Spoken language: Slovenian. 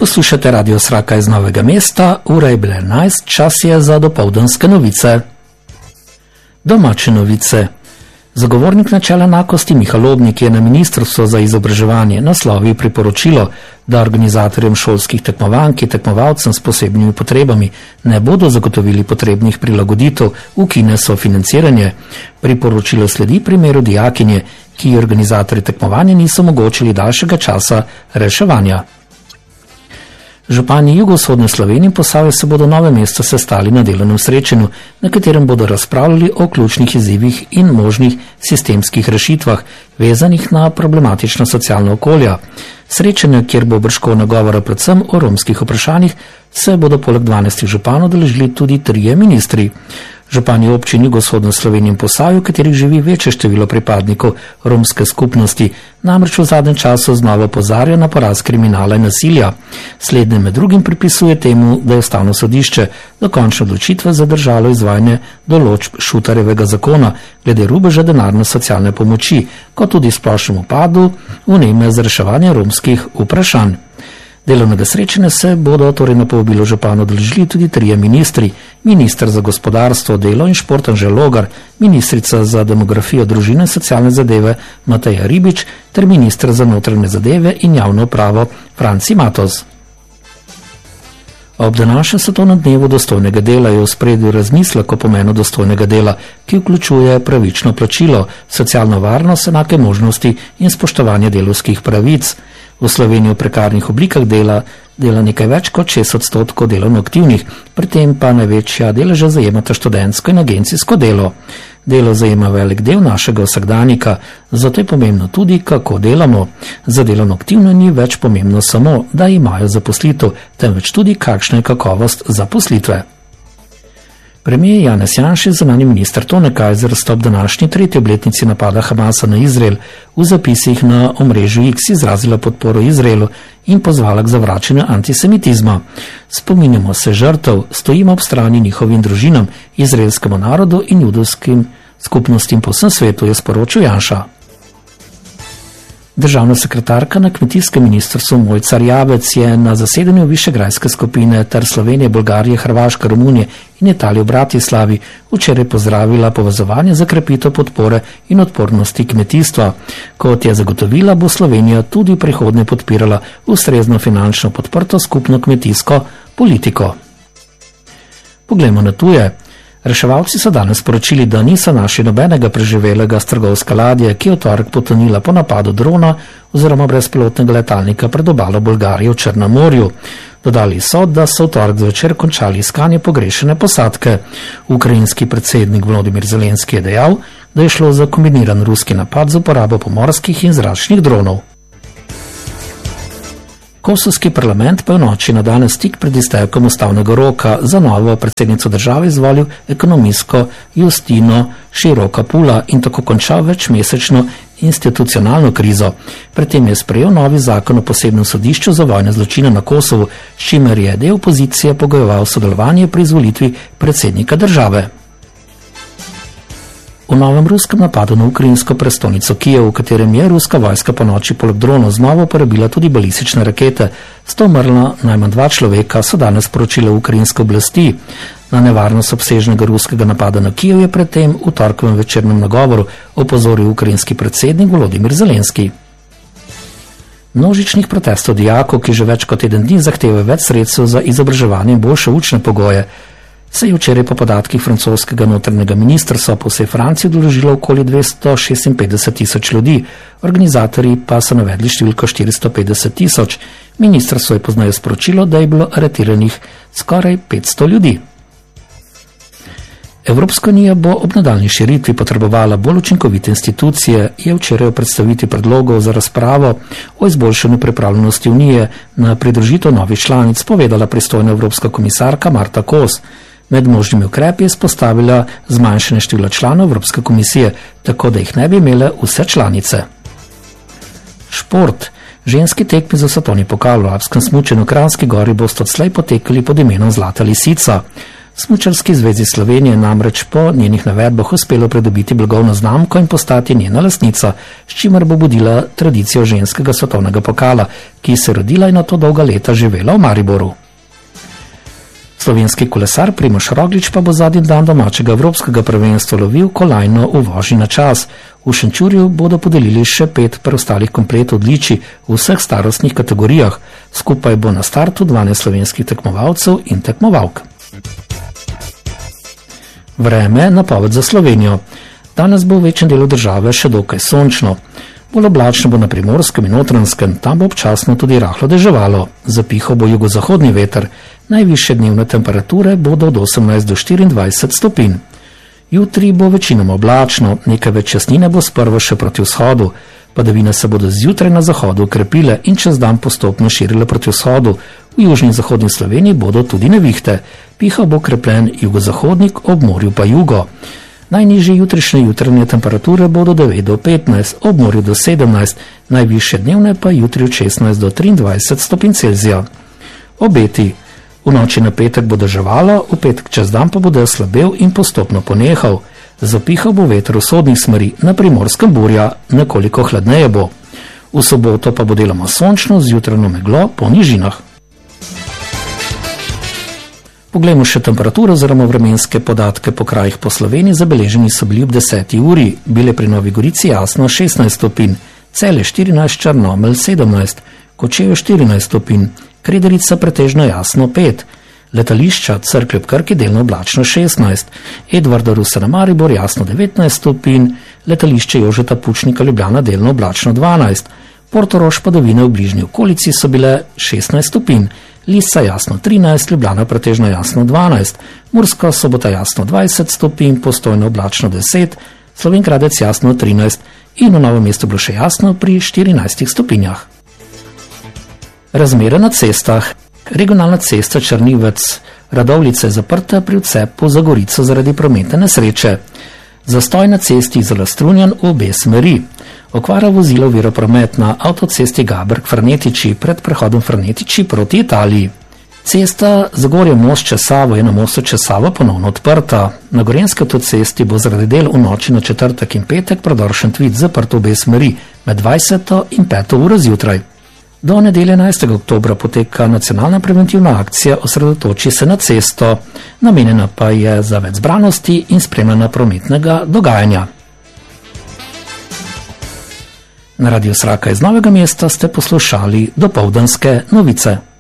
Poslušate Radio Sraka iz Novega mesta, ura je bila 11, čas je za dopoldanske novice. Domače novice. Zagovornik načela enakosti Miha Lobnik je na Ministrstvo za izobraževanje naslovil priporočilo, da organizatorjem šolskih tekmovanj, ki tekmovalcem s posebnimi potrebami ne bodo zagotovili potrebnih prilagoditev, ukine sofinanciranje. Priporočilo sledi primeru dijakinje, ki organizatorji tekmovanja niso omogočili daljšega časa reševanja. Župani jugovzhodne Slovenije in Posavja se bodo v Novem mestu sestali na delovnem srečanju, na katerem bodo razpravljali o ključnih izzivih in možnih sistemskih rešitvah, vezanih na problematična socialna okolja. Srečanja, kjer bo brškovna govora predvsem o romskih vprašanjih, se bodo poleg 12 županov udeležili tudi 3 ministri. Župani občin jugovzhodne Slovenije in Posavja, v katerih živi večje število pripadnikov romske skupnosti, namreč v zadnjem času znova opozarjajo na porast kriminala in nasilja. Slednje med drugim pripisuje temu, da je Ustavno sodišče dokončno odločitve zadržalo izvajanje določb Šutarjevega zakona glede rubeža denarne socialne pomoči, kot tudi splošnemu upadu vneme za reševanje romskih vprašanj. Delovnega srečanja se bodo torej na povabilo župana udeležili tudi 3 ministri, minister za gospodarstvo, delo in šport Anže Logar, ministrica za demografijo, družino in socialne zadeve Mateja Ribič ter minister za notranje zadeve in javno upravo Franci Matoz. Ob današnjem svetovnem dnevu dostojnega dela je v ospredju razmislek o pomenu dostojnega dela, ki vključuje pravično plačilo, socialno varnost, enake možnosti in spoštovanje delavskih pravic. V Sloveniji v prekarnih oblikah dela nekaj več kot 6% delovno aktivnih, pri tem pa največja deleža zajemata študentsko in agencijsko delo. Delo zajema velik del našega vsakdanjika, zato je pomembno tudi, kako delamo. Za delovno aktivno ni več pomembno samo, da imajo zaposlitev, temveč tudi, kakšna je kakovost zaposlitve. Premijer Janez Janša, zunanji minister Tone Kajzer sta ob današnji 3. obletnici napada Hamasa na Izrael v zapisih na omrežju X izrazila podporo Izraelu in pozvala k zavračanju antisemitizma. Spominjamo se žrtev, stojimo ob strani njihovim družinam, izraelskemu narodu in judovskim skupnostim po vsem svetu, je sporočil Janša. Državna sekretarka na kmetijskem ministrstvu Mojca Rjavec je na zasedanju Višegrajske skupine ter Slovenije, Bolgarije, Hrvaške, Romunije in Italije v Bratislavi včeraj pozdravila povezovanje za krepitev podpore in odpornosti kmetijstva. Kot je zagotovila, bo Slovenija tudi v prihodnje podpirala ustrezno finančno podprto skupno kmetijsko politiko. Poglejmo na tuje. Reševalci so danes sporočili, da niso našli nobenega preživelega s trgovske ladje, ki je v torek potonila po napadu drona oziroma brezpilotnega letalnika pred obalo Bolgarije v Črnem morju. Dodali so, da so v torek zvečer končali iskanje pogrešene posadke. Ukrajinski predsednik Volodimir Zelenski je dejal, da je šlo za kombiniran ruski napad z uporabo pomorskih in zračnih dronov. Kosovski parlament pa je v noči na danes tik pred iztekom ustavnega roka za novo predsednico države izvolil ekonomistko Justino Širokapula in tako končal večmesečno institucionalno krizo. Predtem je sprejel novi zakon o posebnem sodišču za vojne zločine na Kosovu, s čimer je del opozicije pogojeval sodelovanje pri izvolitvi predsednika države. V novem ruskem napadu na ukrajinsko prestolnico Kijev, v katerem je ruska vojska po noči poleg dronov znova uporabila tudi balistične rakete, sta umrla najmanj 2 človeka, so danes sporočile ukrajinske oblasti. Na nevarnost obsežnega ruskega napada na Kijev je predtem v torkovem večernem nagovoru opozoril ukrajinski predsednik Volodimir Zelenski. Množičnih protestov dijakov, ki že več kot 1 dni zahtevajo več sredstev za izobraževanje in boljše učne pogoje, se je včeraj po podatkih francoskega notranjega ministrstva po vsej Franciji udeležilo okoli 256.000 ljudi, organizatorji pa so navedli številko 450.000. Ministrstvo je pozneje sporočilo, da je bilo aretiranih skoraj 500 ljudi. Evropska unija bo ob nadaljnji širitvi potrebovala bolj učinkovite institucije, je včeraj v predstavitvi predlogov za razpravo o izboljšanju pripravljenosti unije na pridružitev novih članic povedala pristojna evropska komisarka Marta Kos. Med možnimi ukrepi je izpostavila zmanjšanje števila članov Evropske komisije, tako da jih ne bi imele vse članice. Šport. Ženski tekmi za svetovni pokal v alpskem smučanju v Kranjski Gori bosta odslej potekali pod imenom Zlata lisica. Smučarski zvezi Slovenije namreč po njenih navedbah uspelo pridobiti blagovno znamko in postati njena lastnica, s čimer bo budila tradicijo ženskega svetovnega pokala, ki se je rodila in nato dolga leta živela v Mariboru. Slovenski kolesar Primož Roglič pa bo zadnji dan domačega evropskega prvenstva lovil kolajno v vožnji na čas. V Šenčurju bodo podelili še 5 preostalih kompletov odličij v vseh starostnih kategorijah. Skupaj bo na startu 12 slovenskih tekmovalcev in tekmovalk. Vreme, napoved za Slovenijo. Danes bo v večjem delu države še dokaj sončno. Bolj oblačno bo na Primorskem in Notranjskem, tam bo občasno tudi rahlo deževalo. Zapihal bo jugozahodni veter. Najvišje dnevne temperature bodo od 18 do 24 stopinj. Jutri bo večinoma oblačno, nekaj več jasnine bo sprva še proti vzhodu. Padavine se bodo zjutraj na zahodu okrepile in čez dan postopno širile proti vzhodu. V južni in zahodni Sloveniji bodo tudi nevihte. Pihal bo okrepljen jugozahodnik, ob morju pa jugo. Najnižje jutranje temperature bodo 9 do 15, ob morju do 17, najvišje dnevne pa jutri od 16 do 23 stopinj Celzija. Obeti. V noči na petek bo deževalo, v petek čez dan pa bo dež slabel in postopno ponehal. Zapihal bo veter vzhodnih smeri, na Primorskem burja, nekoliko hladneje bo. V soboto pa bo deloma sončno z jutranjo meglo po nižinah. Poglejmo še temperaturo oziroma vremenske podatke po krajih po Sloveniji. Zabeleženi so bili ob 10. uri. Bile pri Novi Gorici jasno 16 stopinj, Celje 14, Črnomelj 17, Kočevje 14 stopinj, Krederica pretežno jasno 5, letališča Cerklje ob Krki delno oblačno 16, Edvarda Rusa na Maribor jasno 19 stopinj, letališče Jožeta Pučnika Ljubljana delno oblačno 12, Portorož padavine v bližnji okolici so bile 16 stopinj, Lisa jasno 13, Ljubljana pretežno jasno 12, Murska Sobota jasno 20 stopinj, Postojna oblačno 10, Slovenj Gradec jasno 13 in v Novem mestu bilo še jasno pri 14 stopinjah. Razmere na cestah. Regionalna cesta Črnivec Radovljice je zaprta pri odcepu za Gorico zaradi prometne nesreče. Zastoj na cesti Izola-Strunjan v obe smeri. Okvara vozila ovira promet na avtocesti Gaberg-Frnetiči pred prehodom Frnetiči proti Italiji. Cesta Zagorje-Most čez Savo je na mostu čez Savo ponovno odprta. Na Gorenjski avtocesti bo zaradi del v noči na četrtek in petek predor Šentvid zaprt v obe smeri med 20. in 5. uro zjutraj. Do nedelje 11. oktobra poteka nacionalna preventivna akcija Osredotoči se na cesto, namenjena pa je za več zbranosti in spremljanja prometnega dogajanja. Na Radiu Sraka iz Novega mesta ste poslušali dopoldanske novice.